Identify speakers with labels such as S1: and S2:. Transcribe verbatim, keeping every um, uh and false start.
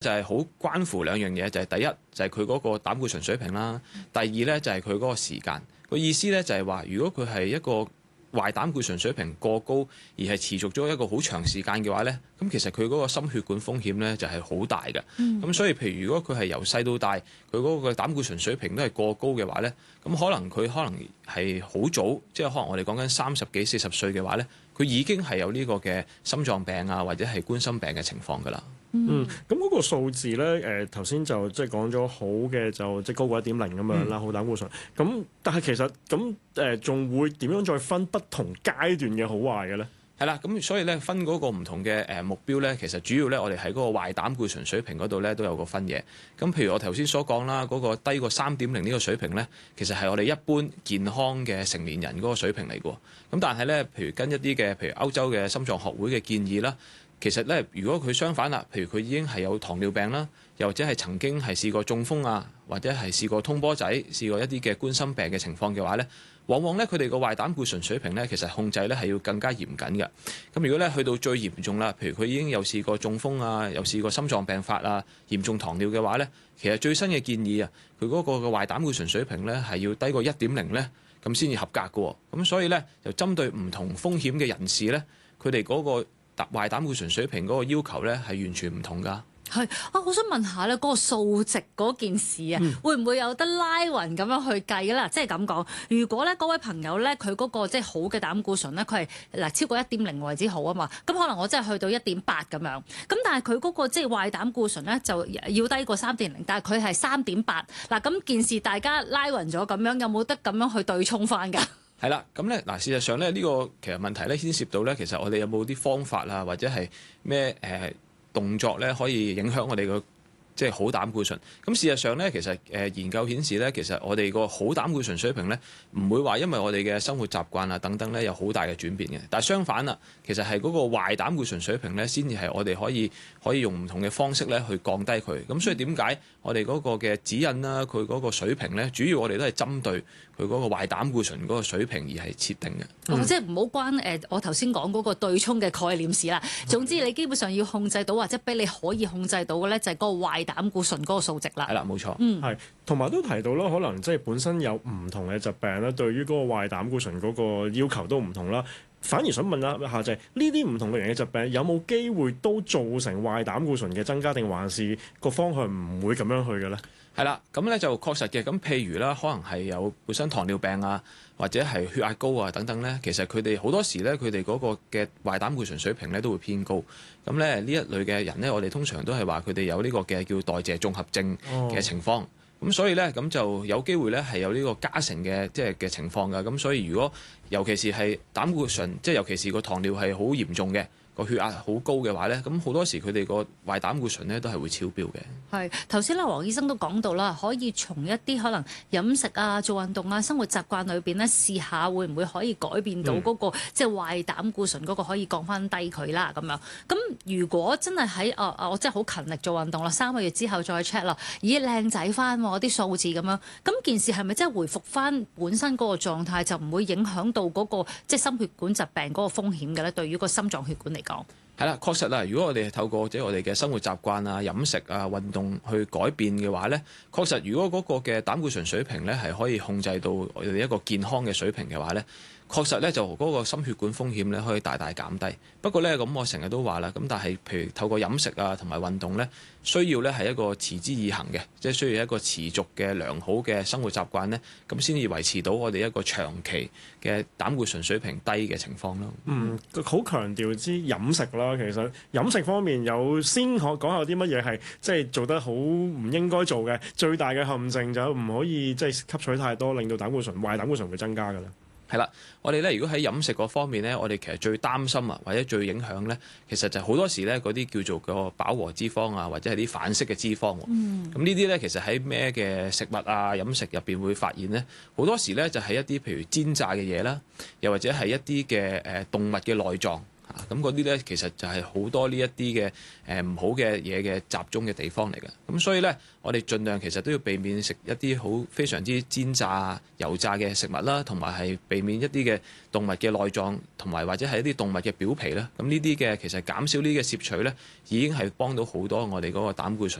S1: 就係好關乎兩樣嘢，就係第一就係佢嗰個膽固醇水平啦，第二咧就係佢嗰個時間。個意思咧就係話，如果佢係一個壞膽固醇水平過高，而係持續咗一個好長時間嘅話咧，咁其實佢嗰個心血管風險咧就係好大嘅。咁、嗯、所以譬如如果佢係由細到大，佢嗰個膽固醇水平都係過高嘅話咧，咁可能佢可能係好早，即係可能我哋講緊三十幾四十歲嘅話咧，佢已經係有呢個嘅心臟病啊，或者係冠心病嘅情況㗎啦。
S2: 嗯，咁嗰個數字咧，誒頭先就即係講咗好嘅，就即係高過一點零咁樣啦，好膽固醇。咁但係其實咁誒仲會點樣再分不同階段嘅好壞嘅咧？
S1: 係啦，咁所以咧分嗰個唔同嘅誒目標咧，其實主要咧我哋喺嗰個壞膽固醇水平嗰度咧都有個分嘢。咁譬如我頭先所講啦，嗰個低過三點零呢個水平咧，其實係我哋一般健康嘅成年人嗰個水平嚟嘅。咁但係咧，譬如跟一啲嘅譬如歐洲嘅心臟學會嘅建議啦。其實咧，如果佢相反啦，譬如佢已經係有糖尿病啦，又或者係曾經係試過中風啊，或者係試過通波仔、試過一啲嘅冠心病嘅情況嘅話咧，往往咧佢哋個壞膽固醇水平咧，其實控制咧係要更加嚴謹嘅。咁如果咧去到最嚴重啦，譬如佢已經有試過中風啊，又試過心臟病發啊，嚴重糖尿嘅話咧，其實最新嘅建議啊，佢嗰個嘅壞膽固醇水平咧係要低過一點零咧，咁先至合格嘅。咁所以咧就針對唔同風險嘅人士咧，佢哋嗰個壞膽固醇水平嗰個要求咧係完全唔同㗎。
S3: 係啊，我想問下咧，嗰個數值嗰件事啊，嗯、會唔會有得拉勻咁樣去計嘅啦？即係咁講，如果咧嗰位朋友咧佢嗰個即係好嘅膽固醇咧，佢係嗱超過一點零為之好啊嘛，咁可能我真係去到一點八咁樣，咁但係佢嗰個即係壞膽固醇咧就要低過三點零，但係佢係三點八，嗱咁件事大家拉勻咗咁樣，有冇得咁樣去對沖翻㗎？
S1: 係啦，咁咧嗱，事實上咧呢個其實問題咧牽涉到咧，其實我哋有冇啲方法啊，或者係咩誒動作咧，可以影響我哋個即係好膽固醇。咁事實上咧，其實誒研究顯示咧，其實我哋個好膽固醇水平咧，唔會話因為我哋嘅生活習慣啊等等咧有好大嘅轉變嘅。但係相反啦，其實係嗰個壞膽固醇水平咧，先至係我哋可以可以用唔同嘅方式咧去降低佢。咁所以點解我哋嗰個嘅指引啦，佢嗰個水平咧，主要我哋都係針對佢嗰個壞膽固醇嗰個水平而係設定嘅。
S3: 哦，即係唔好關誒我頭先講嗰個對沖嘅概念事啦。總之你基本上要控制到或者俾你可以控制到嘅咧，就係嗰個壞膽固醇嗰個數值啦。
S1: 係啦，冇錯。
S2: 嗯，係同埋都提到啦，可能即係本身有唔同嘅疾病咧，對於嗰個壞膽固醇嗰個要求都唔同啦。反而想問一下就係呢啲唔同類型嘅疾病有冇機會都造成壞膽固醇嘅增加，定還是個方向唔會咁樣去嘅咧？
S1: 係啦，咁咧就確實嘅。咁譬如啦，可能係有本身糖尿病啊，或者係血壓高啊等等咧，其實佢哋好多時咧，佢哋嗰個嘅壞膽固醇水平咧都會偏高。咁咧呢一類嘅人咧，我哋通常都係話佢哋有呢個嘅叫代謝綜合症嘅情況。咁、哦、所以咧，咁就有機會咧係有呢個加成嘅即係嘅情況㗎。咁所以如果尤其是係膽固醇，即係尤其是個糖尿係好嚴重嘅，個血壓好高嘅話咧，咁好多時佢哋個壞膽固醇咧都係會超標嘅。係
S3: 頭先啦，黃醫生都講到啦，可以從一啲可能飲食啊、做運動啊、生活習慣裏邊咧試下，會唔會可以改變到嗰、那個、嗯、即係壞膽固醇嗰個可以降翻低佢啦咁樣。咁如果真係喺啊啊，我真係好勤力做運動啦，三個月之後再 check 啦，咦靚仔翻喎啲數字咁樣，咁件事係咪真係回復翻本身嗰個狀態，就唔會影響到嗰、那個即係心血管疾病嗰個風險嘅咧？對於個心臟血管嚟講。
S1: 係啦，確實啦。如果我哋係透過即係我哋嘅生活習慣啊、飲食啊、運動去改變嘅話咧，確實如果嗰個嘅膽固醇水平咧係可以控制到我哋一個健康嘅水平嘅話咧，確實咧就嗰個心血管風險咧可以大大減低。不過咧咁我成日都話啦，咁但係譬如透過飲食啊同埋運動咧，需要咧係一個持之以恆嘅，即係需要一個持續嘅良好嘅生活習慣咧，咁先至維持到我哋一個長期嘅膽固醇水平低嘅情況咯。
S2: 嗯，好強調之飲食啦，其實飲食方面有先可講下啲乜嘢係即係做得好唔應該做嘅，最大嘅陷阱就唔可以即係吸取太多，令到膽固醇壞膽固醇會增加㗎啦。
S1: 係啦，我哋咧如果喺飲食嗰方面咧，我哋其實最擔心啊，或者最影響咧，其實就好多時咧嗰啲叫做個飽和脂肪啊，或者係啲反式嘅脂肪。嗯。咁呢啲咧其實喺咩嘅食物啊、飲食入邊會發現咧，好多時咧就係一啲譬如煎炸嘅嘢啦，又或者係一啲嘅誒動物嘅內臟。 咁嗰啲咧其實就係好多呢一啲嘅誒唔好嘅嘢嘅集中嘅地方嚟嘅。咁所以咧，我哋盡量其實都要避免食一啲好非常之煎炸、油炸嘅食物啦，同埋係避免一啲嘅動物嘅內臟，同埋或者係一啲動物嘅表皮啦。咁呢啲嘅其實減少呢啲嘅攝取咧，已經係幫到好多我哋嗰個膽固醇